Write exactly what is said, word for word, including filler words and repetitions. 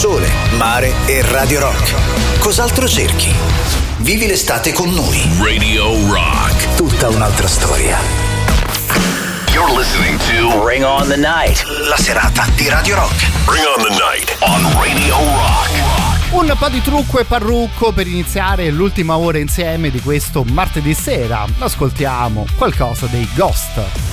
sole, mare e Radio Rock. Cos'altro cerchi? Vivi l'estate con noi. Radio Rock. Tutta un'altra storia. You're listening to Bring on the Night, la serata di Radio Rock. Bring on the Night on Radio Rock. Un po' di trucco e parrucco per iniziare l'ultima ora insieme di questo martedì sera. Ascoltiamo qualcosa dei Ghost.